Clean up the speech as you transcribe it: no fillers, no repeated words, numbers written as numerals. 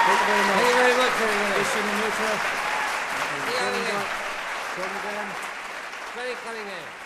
Thank you very much. Thank you very much, everybody. Christian and Nutra. See you all again. Come again. Very cunning.